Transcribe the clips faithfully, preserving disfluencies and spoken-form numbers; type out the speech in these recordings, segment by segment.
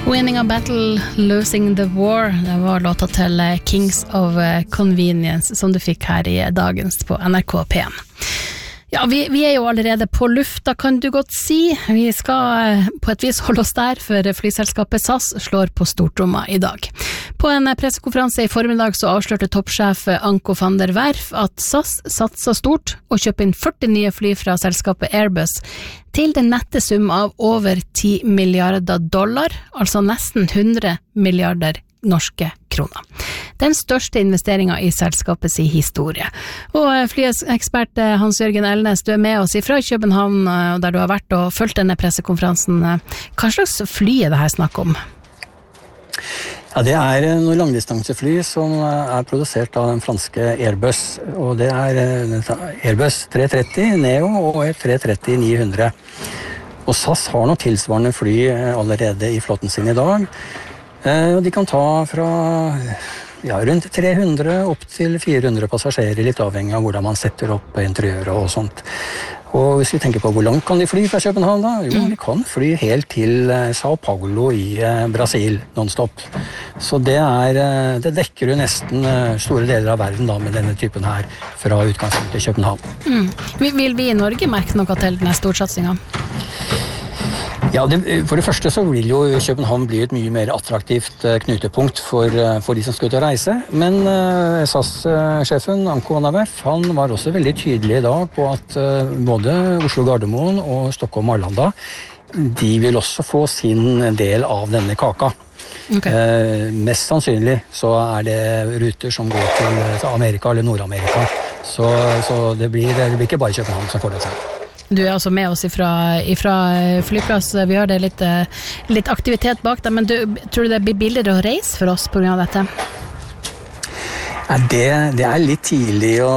Winning a battle, losing the war. Det var låta til Kings of Convenience som du fikk her i dagens på N R K P en. Ja, vi, vi er jo allerede på lufta, kan du godt si. Vi skal på et vis holde oss der, for flyselskapet SAS slår på stortromma i dag. På en pressekonferanse i formiddag så avslørte toppsjef Anko van der Werf at SAS satser stort og kjøper inn førti nye fly fra selskapet Airbus til den nette sum av over ti milliarder dollar, altså nesten hundre milliarder norske kroner. Den største investeringen i selskapets historie. Og flyekspert Hans-Jørgen Elnes, du er med oss fra København, der du har vært og fulgt denne pressekonferansen. Hva slags fly er det her snakk om? Ja, det er noen langdistansefly som er produsert av den franske Airbus, og det er Airbus tre tretti Neo og tre tretti ni hundre. Og SAS har noen tilsvarende fly allerede i flåten sin i dag, og de kan ta fra ja, rundt tre hundre opp til fire hundre passasjerer, litt avhengig av hvordan man setter opp interiøret og sånt. Og hvis vi tenker på hvor langt kan de fly fra København da? Jo, de kan fly helt til Sao Paulo i Brasil, non-stop. Så det, er, det dekker jo nesten store deler av verden da, med denne typen her fra utgangspunktet til København. Mm. Vil vi i Norge merke noe til denne storsatsingen? Ja, det, for det første så vil jo København bli et mye mer attraktivt knutepunkt for, for de som skal ut og reise. Men uh, SAS-sjefen Anko van der Werf, han var også veldig tydelig i dag på at uh, både Oslo-Gardermoen og Stockholm-Arlanda, de vil også få sin del av denne kaka. Okay. Uh, mest sannsynlig så er det ruter som går til Amerika eller Nord-Amerika. Så, så det, blir, det blir ikke bare København som får det til. Du er altså med oss ifra, ifra flyplass, vi har det litt, litt aktivitet bak deg, men du, tror du det blir billigere å reise for oss på grunn av dette? Ja, det, det er litt tidlig å,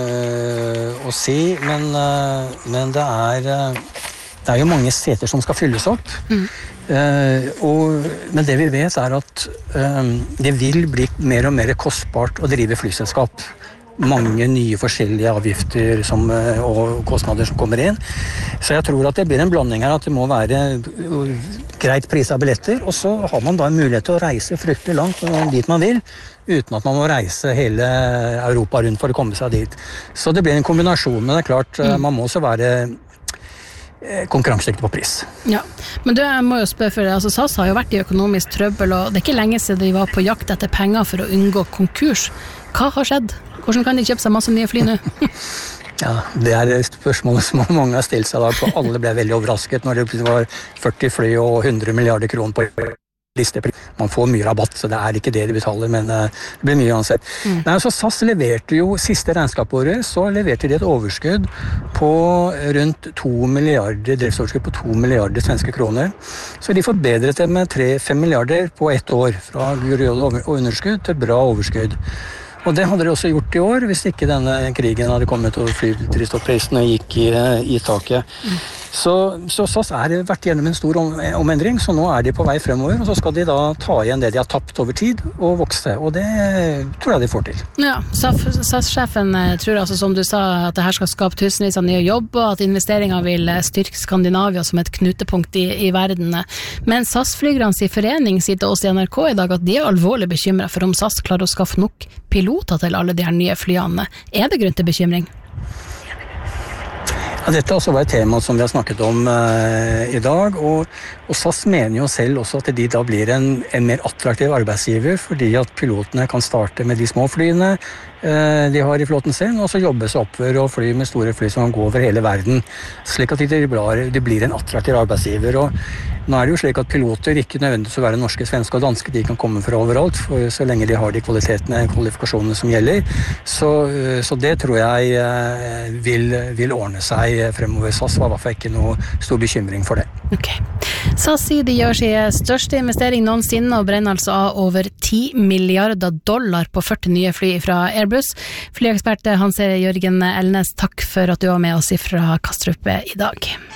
å si, men, men det, er, det er jo mange seter som skal fylles opp. Mm. Uh, og, men det vi vet er at um, det vil bli mer og mer kostbart å drive flyselskap. Mange nye forskjellige avgifter som, og kostnader som kommer inn. Så jeg tror at det blir en blanding her, at det må være greit pris av billetter, og så har man da en mulighet til å reise fryktelig langt dit man vil, uten at man må reise hele Europa rundt for å komme seg dit. Så det blir en kombinasjon, men det er klart, mm. man må også være konkurransedyktig på pris. Ja, men du, jeg må jo spørre for det, altså SAS har jo vært i økonomisk trøbbel, og det er ikke lenge siden de var på jakt etter penger for å unngå konkurs. Hva har skjedd? Hvordan kan de kjøpe seg masse nye fly nå? Ja, det er et spørsmål som mange har stilt seg da, for alle ble veldig overrasket når det var førti fly og hundre milliarder kroner på listepris. Man får mye rabatt, så det er ikke det de betaler, men uh, det blir mye uansett. Mm. Nei, så SAS leverte jo siste regnskapåret, så leverte de et overskudd på rundt to milliarder, driftsoverskudd på to milliarder svenske kroner. Så de forbedret det med tre til fem milliarder på ett år, fra underskudd til bra overskudd. Og det hadde de også gjort i år, hvis ikke denne krigen hadde kommet og flydrivstoffprisene gikk i, i taket. Mm. Så, så SAS er vært gjennom en stor om, omendring, så nå er de på vei fremover, og så skal de da ta igjen det de har tapt over tid og vokse, og det tror jeg de får til. Ja, SAS-sjefen tror altså, som du sa, at det her skal skape tusenvis av nye jobber, at investeringer vil styrke Skandinavia som et knutepunkt i, i verden. Men SAS-flygernes i forening sier til oss i N R K i dag at de er alvorlig bekymret for om SAS klarer å skaffe nok piloter til alle de her nye flyene. Er det grunn til bekymring? Ja, dette også var et tema som vi har snakket om uh, i dag, og, og SAS mener jo selv også at de da blir en, en mer attraktiv arbeidsgiver, fordi at pilotene kan starte med de små flyene uh, de har i flåten sin, og så jobbe seg oppover og fly med store fly som kan gå over hele verden, slik at de blir, de blir en attraktiv arbeidsgiver. Og nå er det jo slik at piloter ikke nødvendigvis å være norske, svenske og danske, de kan komme fra overalt, for så lenge de har de kvalitetene, kvalifikasjonene som gjelder. Så, så det tror jeg vil, vil ordne seg fremover. SAS var i hvert fall ikke noe stor bekymring for det. Ok. SAS sier de gjør sin største investering noensinne og brenner altså av over ti milliarder dollar på førti nye fly fra Airbus. Flyekspert Hans-Jørgen Elnes, takk for at du var med oss fra Kastrup i dag.